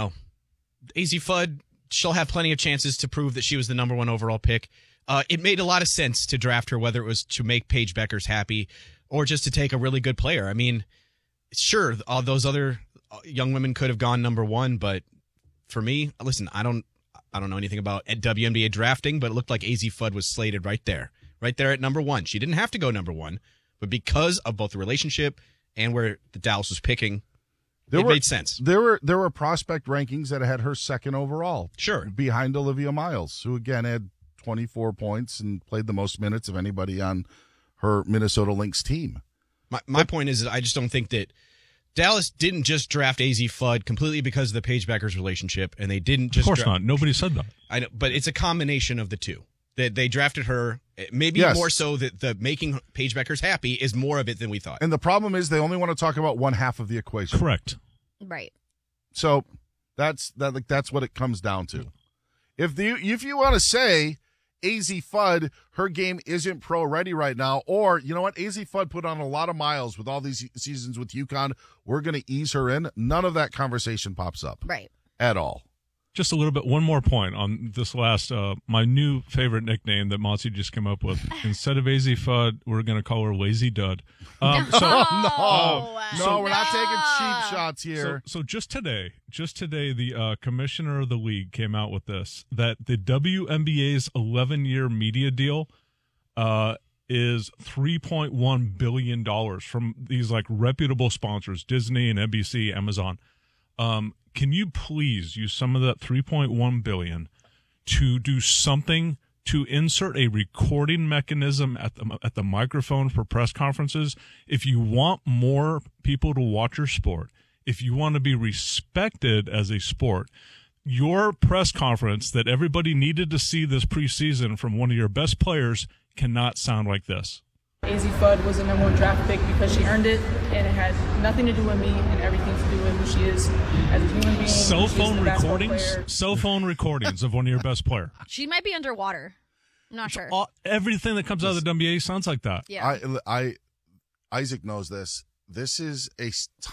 AZ Fudd, she'll have plenty of chances to prove that she was the number 1 overall pick. It made a lot of sense to draft her, whether it was to make Paige Beckers happy or just to take a really good player. I mean, sure, all those other young women could have gone number 1, but for me, listen, I don't know anything about WNBA drafting, but it looked like AZ Fudd was slated right there at number 1. She didn't have to go number 1, but because of both the relationship and where the Dallas was picking, it made sense. There were prospect rankings that had her 2nd overall. Sure. Behind Olivia Miles, who again had 24 points and played the most minutes of anybody on her Minnesota Lynx team. My point is that I just don't think that Dallas didn't just draft AZ Fudd completely because of the Paige Beckers relationship, and they didn't just. Of course not. Nobody said that. I know, but it's a combination of the two. That they drafted her, maybe more so that the making Paige Beckers happy is more of it than we thought. And the problem is they only want to talk about one half of the equation. Correct. Right. So that's what it comes down to. If you want to say AZ Fudd, her game isn't pro ready right now, or you know what, AZ Fudd put on a lot of miles with all these seasons with UConn, we're going to ease her in. None of that conversation pops up. Right. At all. Just a little bit, one more point on this last, my new favorite nickname that Monty just came up with. Instead of AZ Fudd, we're going to call her Lazy Dud. No, we're not taking cheap shots here. So just today, the commissioner of the league came out with this, that the WNBA's 11-year media deal is $3.1 billion from these like reputable sponsors, Disney and NBC, Amazon. Can you please use some of that $3.1 billion to do something to insert a recording mechanism at the microphone for press conferences? If you want more people to watch your sport, if you want to be respected as a sport, your press conference that everybody needed to see this preseason from one of your best players cannot sound like this. AZ Fudd was the number 1 draft pick because she earned it, and it had nothing to do with me and everything to do with who she is as a human being. Cell phone recordings of one of your best players. She might be underwater. I'm not sure. Everything that comes out of the WNBA sounds like that. Yeah. Isaac knows this. This is a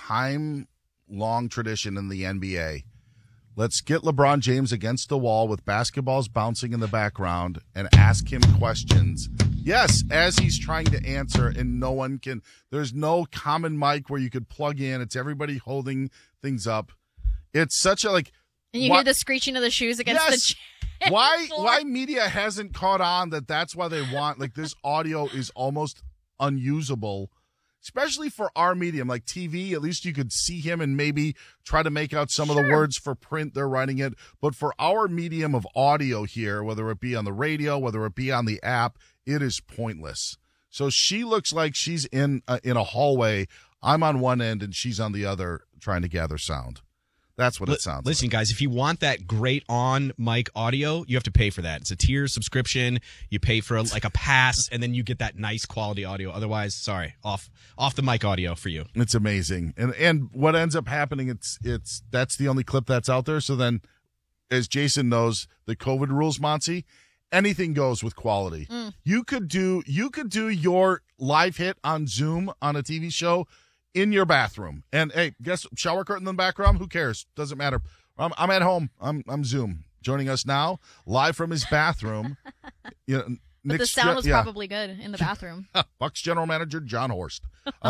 time-long tradition in the NBA. Let's get LeBron James against the wall with basketballs bouncing in the background and ask him questions. Yes, as he's trying to answer, and no one can. There's no common mic where you could plug in. It's everybody holding things up. It's such a like. And you hear the screeching of the shoes against the chair. Why media hasn't caught on that's why they want like this audio is almost unusable. Especially for our medium, like TV, at least you could see him and maybe try to make out some of the words. For print, they're writing it. But for our medium of audio here, whether it be on the radio, whether it be on the app, it is pointless. So she looks like she's in a hallway. I'm on one end and she's on the other trying to gather sound. That's what it sounds like. Listen, guys, if you want that great on-mic audio, you have to pay for that. It's a tier subscription. You pay for a pass, and then you get that nice quality audio. Otherwise, sorry, off the mic audio for you. It's amazing. And what ends up happening, it's that's the only clip that's out there. So then, as Jason knows, the COVID rules, Monty, anything goes with quality. You could do your live hit on Zoom on a TV show in your bathroom. And hey, guess shower curtain in the background? Who cares? Doesn't matter. I'm at home. I'm Zoom. Joining us now, live from his bathroom. But the sound was probably good in the bathroom. Bucks general manager John Horst.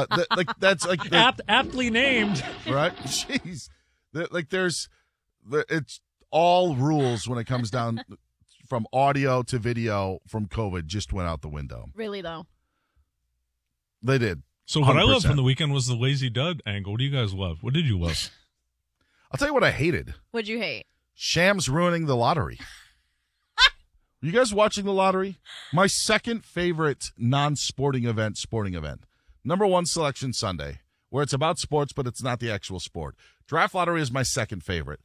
Aptly named. Right? Jeez. It's all rules when it comes down from audio to video from COVID just went out the window. Really, though? They did. So what 100%. I loved from the weekend was the Lazy Dud angle. What do you guys love? What did you love? I'll tell you what I hated. What'd you hate? Shams ruining the lottery. You guys watching the lottery? My second favorite non-sporting event, sporting event. Number one, Selection Sunday, where it's about sports, but it's not the actual sport. Draft lottery is my second favorite.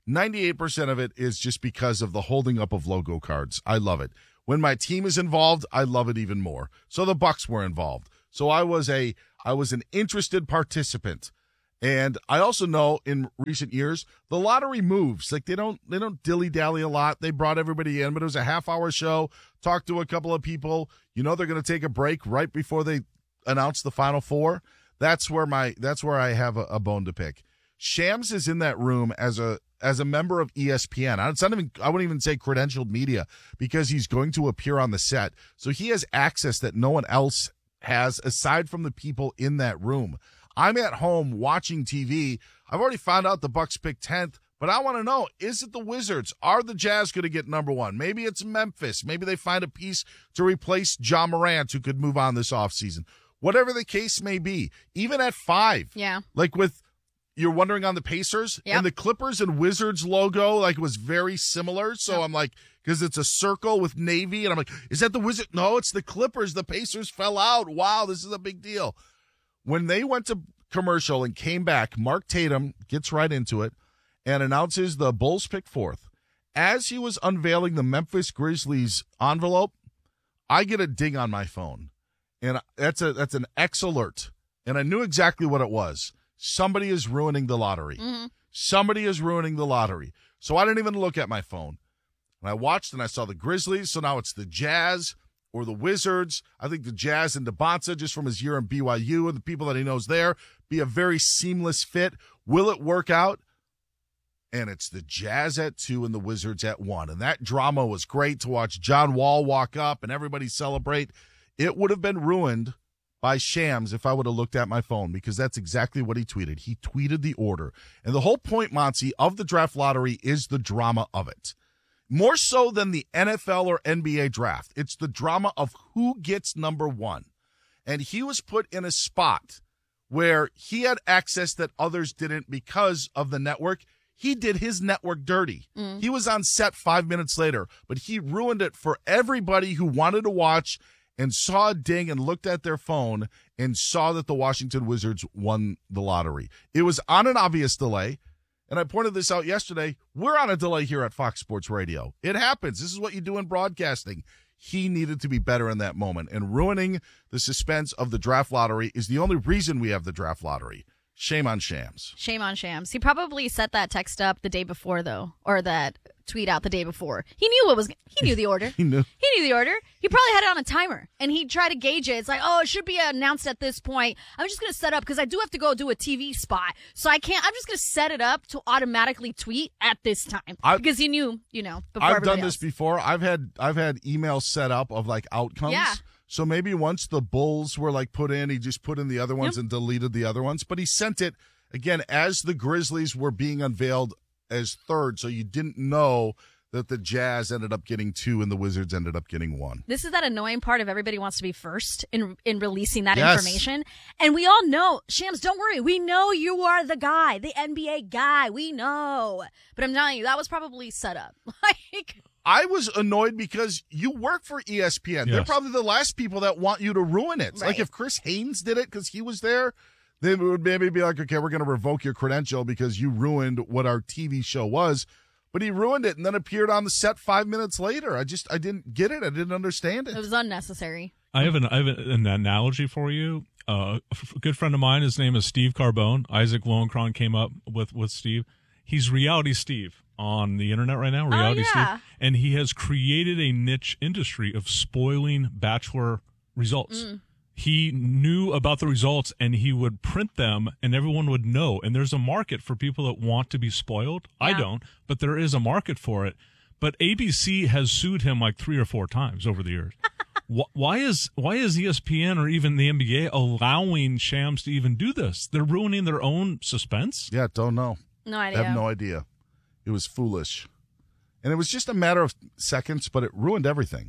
98% of it is just because of the holding up of logo cards. I love it. When my team is involved, I love it even more. So the Bucks were involved. So I was an interested participant. And I also know in recent years, the lottery moves. Like they don't dilly-dally a lot. They brought everybody in, but it was a half-hour show. Talked to a couple of people. You know they're going to take a break right before they announce the Final Four. That's where I have a bone to pick. Shams is in that room as a member of ESPN. I wouldn't even say credentialed media because he's going to appear on the set. So he has access that no one else has aside from the people in that room. I'm at home watching TV. I've already found out the Bucks picked 10th, but I want to know, is it the Wizards? Are the Jazz going to get number one? Maybe it's Memphis. Maybe they find a piece to replace Ja Morant who could move on this offseason. Whatever the case may be, even at 5. Yeah. Like you're wondering on the Pacers? Yep. And the Clippers and Wizards logo was very similar. So I'm like, because it's a circle with navy, and I'm like, is that the Wizards? No, it's the Clippers. The Pacers fell out. Wow, this is a big deal. When they went to commercial and came back, Mark Tatum gets right into it and announces the Bulls pick 4th. As he was unveiling the Memphis Grizzlies envelope, I get a ding on my phone. And that's an X alert. And I knew exactly what it was. Somebody is ruining the lottery. Mm-hmm. Somebody is ruining the lottery. So I didn't even look at my phone. And I watched and I saw the Grizzlies. So now it's the Jazz or the Wizards. I think the Jazz and DeBonta, just from his year in BYU and the people that he knows there, be a very seamless fit. Will it work out? And it's the Jazz at 2 and the Wizards at 1. And that drama was great to watch John Wall walk up and everybody celebrate. It would have been ruined by Shams if I would have looked at my phone, because that's exactly what he tweeted. He tweeted the order. And the whole point, Monty, of the draft lottery is the drama of it. More so than the NFL or NBA draft. It's the drama of who gets number one. And he was put in a spot where he had access that others didn't because of the network. He did his network dirty. He was on set 5 minutes later, but he ruined it for everybody who wanted to watch and saw a ding and looked at their phone and saw that the Washington Wizards won the lottery. It was on an obvious delay. And I pointed this out yesterday. We're on a delay here at Fox Sports Radio. It happens. This is what you do in broadcasting. He needed to be better in that moment. And ruining the suspense of the draft lottery is the only reason we have the draft lottery. Shame on Shams. Shame on Shams. He probably set that text up the day before, though, or that tweet out the day before. He knew the order. He knew the order. He probably had it on a timer, and he tried to gauge it. It's like, oh, it should be announced at this point. I'm just going to set up, because I do have to go do a TV spot, so I'm just going to set it up to automatically tweet at this time, because he knew, before I've done else. this before. I've had emails set up of outcomes. Yeah. So maybe once the Bulls were put in, he just put in the other ones and deleted the other ones. But he sent it, again, as the Grizzlies were being unveiled as third. So you didn't know that the Jazz ended up getting 2 and the Wizards ended up getting 1. This is that annoying part of everybody wants to be first in releasing that Yes. information. And we all know, Shams, don't worry. We know you are the guy, the NBA guy. We know. But I'm telling you, that was probably set up. I was annoyed because you work for ESPN. Yes. They're probably the last people that want you to ruin it. Right. If Chris Haynes did it because he was there, they would maybe be like, okay, we're going to revoke your credential because you ruined what our TV show was. But he ruined it and then appeared on the set 5 minutes later. I didn't get it. I didn't understand it. It was unnecessary. I have an analogy for you. A good friend of mine, his name is Steve Carbone. Isaac Lowenkron came up with Steve. He's Reality Steve on the internet right now, Reality Steve. And he has created a niche industry of spoiling Bachelor results. He knew about the results and he would print them and everyone would know. And there's a market for people that want to be spoiled. Yeah. I don't, but there is a market for it. But ABC has sued him 3 or 4 times over the years. Why is ESPN or even the NBA allowing Shams to even do this? They're ruining their own suspense. Yeah, don't know. No idea. I have no idea. It was foolish. And it was just a matter of seconds, but it ruined everything.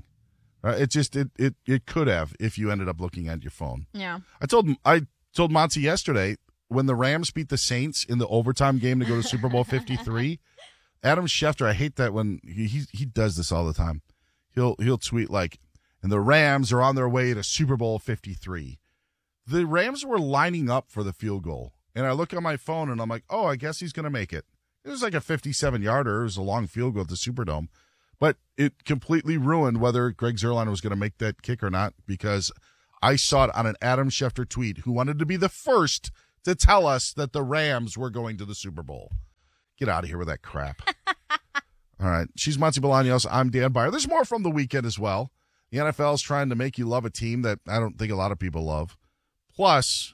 It could have if you ended up looking at your phone. Yeah. I told Monty yesterday, when the Rams beat the Saints in the overtime game to go to Super Bowl 53, Adam Schefter, I hate that when he does this all the time. he'll tweet like, and the Rams are on their way to Super Bowl 53. The Rams were lining up for the field goal. And I look on my phone and I'm like, oh, I guess he's going to make it. It was like a 57-yarder. It was a long field goal at the Superdome. But it completely ruined whether Greg Zuerlein was going to make that kick or not, because I saw it on an Adam Schefter tweet who wanted to be the first to tell us that the Rams were going to the Super Bowl. Get out of here with that crap. All right. She's Monty Bolaños. I'm Dan Beyer. There's more from the weekend as well. The NFL is trying to make you love a team that I don't think a lot of people love. Plus,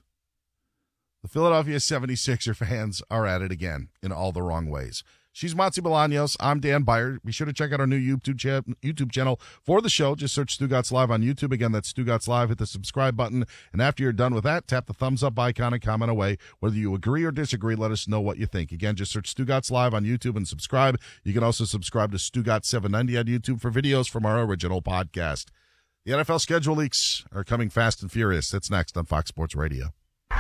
the Philadelphia 76er fans are at it again in all the wrong ways. She's Monty Bolaños. I'm Dan Beyer. Be sure to check out our new YouTube channel for the show. Just search Stugotz Live on YouTube. Again, that's Stugotz Live. Hit the subscribe button. And after you're done with that, tap the thumbs up icon and comment away. Whether you agree or disagree, let us know what you think. Again, just search Stugotz Live on YouTube and subscribe. You can also subscribe to Stugotz 790 on YouTube for videos from our original podcast. The NFL schedule leaks are coming fast and furious. That's next on Fox Sports Radio.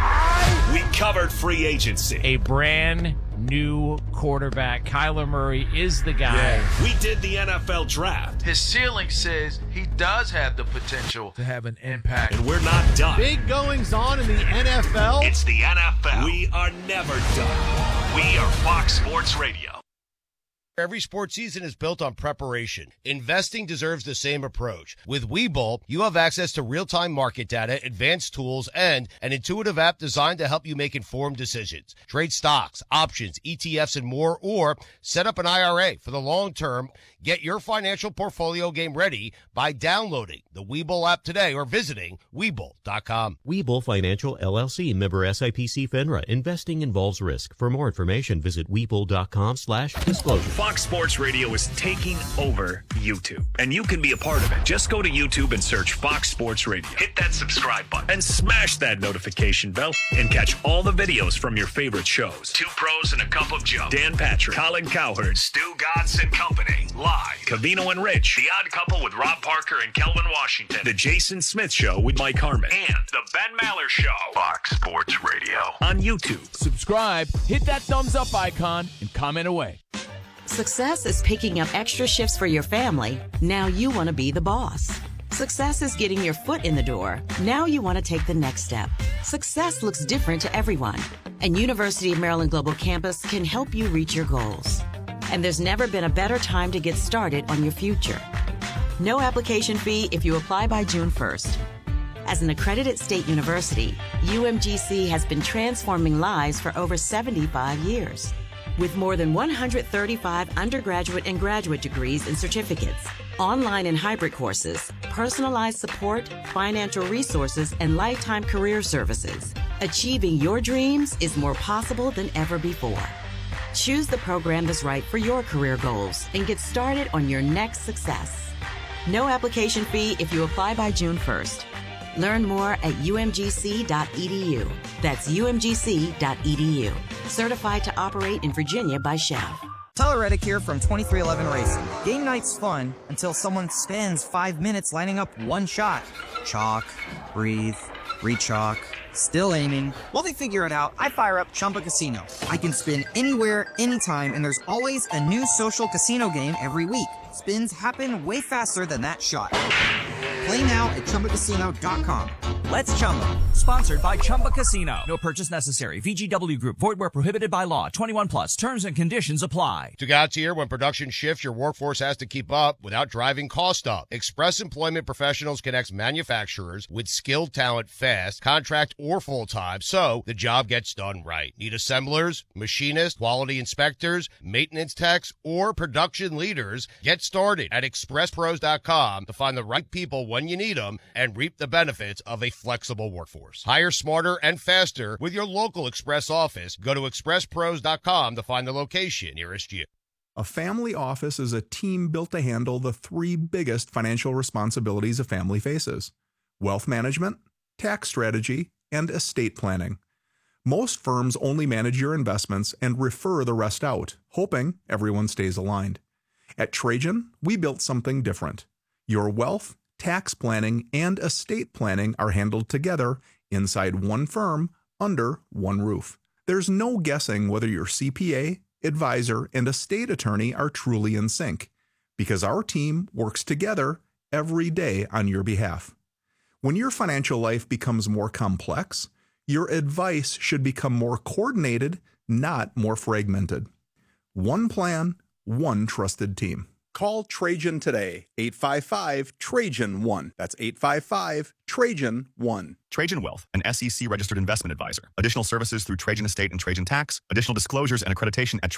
We covered free agency. A brand new quarterback. Kyler Murray is the guy. Yeah. We did the NFL draft. His ceiling says he does have the potential to have an impact. And we're not done. Big goings on in the NFL. It's the NFL. We are never done. We are Fox Sports Radio. Every sports season is built on preparation. Investing deserves the same approach. With Webull, you have access to real-time market data, advanced tools, and an intuitive app designed to help you make informed decisions. Trade stocks, options, ETFs, and more, or set up an IRA for the long term. Get your financial portfolio game ready by downloading the Webull app today or visiting Webull.com. Webull Financial, LLC, member SIPC FINRA. Investing involves risk. For more information, visit Webull.com/disclosure. Fox Sports Radio is taking over YouTube, and you can be a part of it. Just go to YouTube and search Fox Sports Radio. Hit that subscribe button and smash that notification bell and catch all the videos from your favorite shows. Two Pros and a Cup of Joe. Dan Patrick, Colin Cowherd, Stugotz and Company. Live. Covino and Rich. The Odd Couple with Rob Parker and Kelvin Washington. The Jason Smith Show with Mike Harmon. And the Ben Maller Show. Fox Sports Radio. On YouTube. Subscribe, hit that thumbs up icon, and comment away. Success is picking up extra shifts for your family. Now you want to be the boss. Success is getting your foot in the door. Now you want to take the next step. Success looks different to everyone, and University of Maryland Global Campus can help you reach your goals. And there's never been a better time to get started on your future. No application fee if you apply by June 1st. As an accredited state university, UMGC has been transforming lives for over 75 years. With more than 135 undergraduate and graduate degrees and certificates, online and hybrid courses, personalized support, financial resources, and lifetime career services, achieving your dreams is more possible than ever before. Choose the program that's right for your career goals and get started on your next success. No application fee if you apply by June 1st. Learn more at umgc.edu. That's umgc.edu. Certified to operate in Virginia by Chev. Tyler Reddick here from 2311 Racing. Game night's fun until someone spends 5 minutes lining up one shot. Chalk, breathe, re-chalk, still aiming. While they figure it out, I fire up Chumba Casino. I can spin anywhere, anytime, and there's always a new social casino game every week. Spins happen way faster than that shot. Play now at ChumbaCasino.com. Let's Chumba. Sponsored by Chumba Casino. No purchase necessary. VGW Group. Void where prohibited by law. 21 plus. Terms and conditions apply. Stugotz here. When production shifts, your workforce has to keep up without driving cost up. Express Employment Professionals connects manufacturers with skilled talent fast, contract or full-time, so the job gets done right. Need assemblers, machinists, quality inspectors, maintenance techs, or production leaders? Get started at ExpressPros.com to find the right people when you need them and reap the benefits of a flexible workforce. Hire smarter and faster with your local Express office. Go to ExpressPros.com to find the location nearest you. A family office is a team built to handle the three biggest financial responsibilities a family faces: wealth management, tax strategy, and estate planning. Most firms only manage your investments and refer the rest out, hoping everyone stays aligned. At Trajan, we built something different. Your wealth, tax planning, and estate planning are handled together inside one firm under one roof. There's no guessing whether your CPA, advisor, and estate attorney are truly in sync. because our team works together every day on your behalf. When your financial life becomes more complex, your advice should become more coordinated, not more fragmented. One plan, one trusted team. Call Trajan today, 855-TRAJAN-1. That's 855-TRAJAN-1. Trajan Wealth, an SEC-registered investment advisor. Additional services through Trajan Estate and Trajan Tax. Additional disclosures and accreditation at